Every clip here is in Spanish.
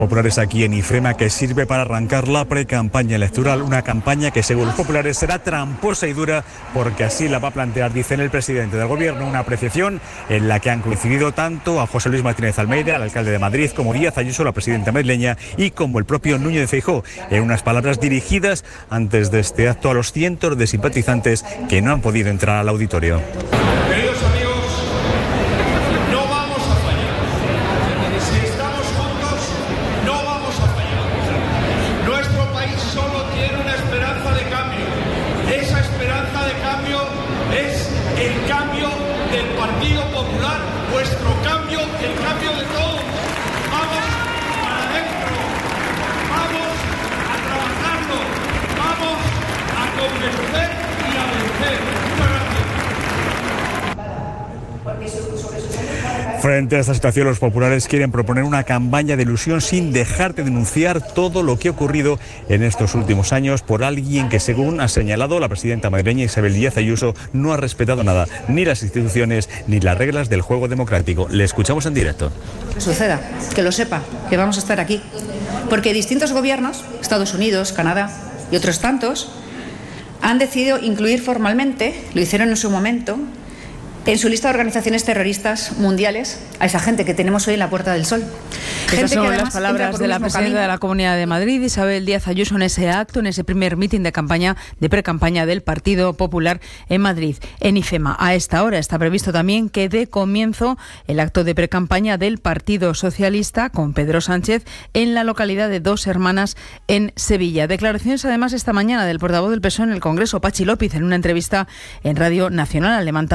Populares aquí en IFEMA, que sirve para arrancar la precampaña electoral, una campaña que según los populares será tramposa y dura porque así la va a plantear, dicen el presidente del gobierno, una apreciación en la que han coincidido tanto a José Luis Martínez Almeida, el alcalde de Madrid, como Díaz Ayuso, la presidenta madrileña, y como el propio Núñez de Feijóo, en unas palabras dirigidas antes de este acto a los cientos de simpatizantes que no han podido entrar al auditorio. Queridos amigos, no vamos a fallar. Si estamos juntos, no vamos a fallar. Nuestro país solo tiene una esperanza de cambio. Esa esperanza de cambio es el cambio del Partido Popular, vuestro cambio, el cambio de todos. Vamos para adentro, vamos a trabajarlo, vamos a convencer y a vencer. Muchas gracias. Frente a esta situación, los populares quieren proponer una campaña de ilusión sin dejar de denunciar todo lo que ha ocurrido en estos últimos años por alguien que, según ha señalado la presidenta madrileña Isabel Díaz Ayuso, no ha respetado nada, ni las instituciones ni las reglas del juego democrático. Le escuchamos en directo. Que suceda, que lo sepa, que vamos a estar aquí. Porque distintos gobiernos, Estados Unidos, Canadá y otros tantos, han decidido incluir formalmente, lo hicieron en su momento, en su lista de organizaciones terroristas mundiales a esa gente que tenemos hoy en la Puerta del Sol. Estas son las palabras de la presidenta de la Comunidad de Madrid, Isabel Díaz Ayuso, en ese acto, en ese primer mitin de campaña, de precampaña del Partido Popular en Madrid, en IFEMA. A esta hora está previsto también que dé comienzo el acto de precampaña del Partido Socialista con Pedro Sánchez en la localidad de Dos Hermanas, en Sevilla. Declaraciones además esta mañana del portavoz del PSOE en el Congreso, Patxi López, en una entrevista en Radio Nacional,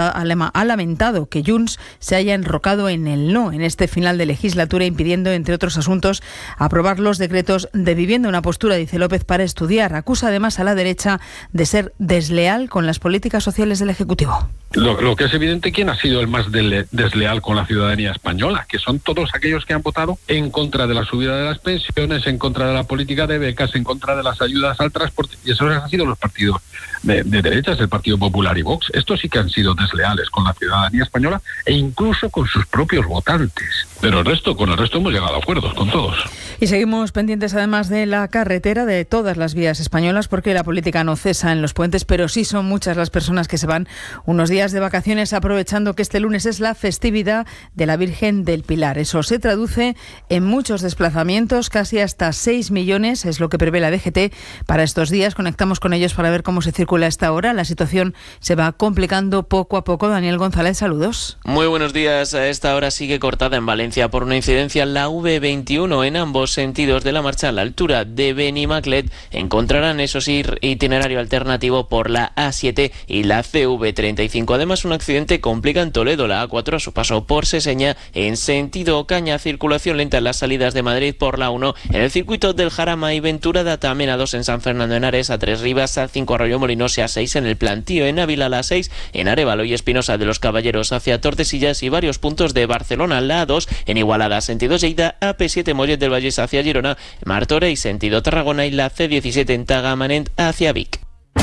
ha lamentado que Junts se haya enrocado en el no en este final de legislatura, impidiendo, entre otros asuntos, aprobar los decretos de vivienda. Una postura, dice López, para estudiar. Acusa además a la derecha de ser desleal con las políticas sociales del Ejecutivo. Lo que es evidente, ¿quién ha sido el más desleal con la ciudadanía española? Que son todos aquellos que han votado en contra de la subida de las pensiones, en contra de la política de becas, en contra de las ayudas al transporte. Y esos han sido los partidos de derechas, el Partido Popular y Vox. Estos sí que han sido desleales con la ciudadanía española e incluso con sus propios votantes. Pero con el resto hemos llegado a acuerdos con todos. Y seguimos pendientes además de la carretera, de todas las vías españolas, porque la política no cesa en los puentes, pero sí son muchas las personas que se van unos días de vacaciones, aprovechando que este lunes es la festividad de la Virgen del Pilar. Eso se traduce en muchos desplazamientos, casi hasta 6 millones, es lo que prevé la DGT para estos días. Conectamos con ellos para ver cómo se circula a esta hora. La situación se va complicando poco a poco. Daniel González, saludos. Muy buenos días. A esta hora sigue cortada en Valencia por una incidencia en la V21 en ambos sentidos de la marcha. A la altura de Benimaclet encontrarán, eso sí, itinerario alternativo por la A7 y la CV35. Además, un accidente complica en Toledo la A4 a su paso por Seseña en sentido Ocaña. Circulación lenta en las salidas de Madrid por la 1 en el circuito del Jarama y Ventura de Atamen, A2 en San Fernando de Henares, A3 Rivas, A5 Arroyomolinos y A6 en el Plantío en Ávila, la 6 en Arévalo y Espinosa de los Caballeros hacia Tordesillas y varios puntos de Barcelona, la A2 en Igualada sentido Lleida, AP7 Mollet del Vallès hacia Girona, Martorell sentido Tarragona y la C17 en Tagamanent hacia Vic.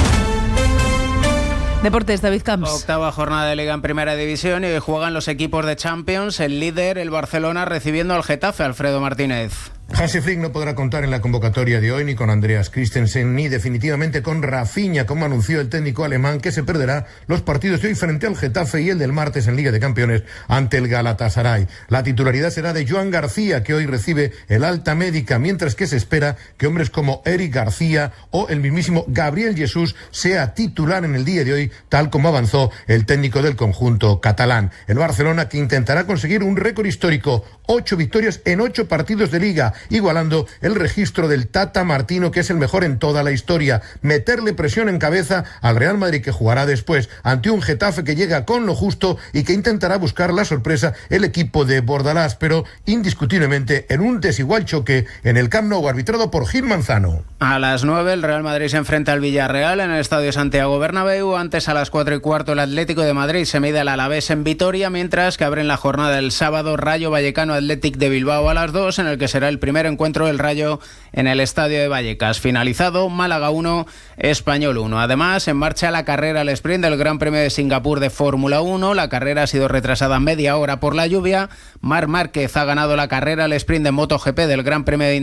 Deportes, David Camps. Octava jornada de Liga en Primera División y hoy juegan los equipos de Champions, el líder, el Barcelona, recibiendo al Getafe, Alfredo Martínez. Hansi Flick no podrá contar en la convocatoria de hoy ni con Andreas Christensen ni definitivamente con Rafinha, como anunció el técnico alemán, que se perderá los partidos de hoy frente al Getafe y el del martes en Liga de Campeones ante el Galatasaray. La titularidad será de Joan García, que hoy recibe el alta médica, mientras que se espera que hombres como Eric García o el mismísimo Gabriel Jesús sea titular en el día de hoy, tal como avanzó el técnico del conjunto catalán. El Barcelona, que intentará conseguir un récord histórico, 8 victorias en 8 partidos de Liga, igualando el registro del Tata Martino, que es el mejor en toda la historia. Meterle presión en cabeza al Real Madrid, que jugará después ante un Getafe que llega con lo justo y que intentará buscar la sorpresa el equipo de Bordalás, pero indiscutiblemente en un desigual choque en el Camp Nou, arbitrado por Gil Manzano. A las 9 el Real Madrid se enfrenta al Villarreal en el Estadio Santiago Bernabéu. Antes, a las 4:15, el Atlético de Madrid se mide al Alavés en Vitoria, mientras que abren la jornada el sábado Rayo Vallecano Athletic de Bilbao a las 2, en el que será el primer encuentro del Rayo en el estadio de Vallecas. Finalizado, Málaga 1, Español 1. Además, en marcha la carrera al sprint del Gran Premio de Singapur de Fórmula 1. La carrera ha sido retrasada media hora por la lluvia. Marc Márquez ha ganado la carrera al sprint de MotoGP del Gran Premio de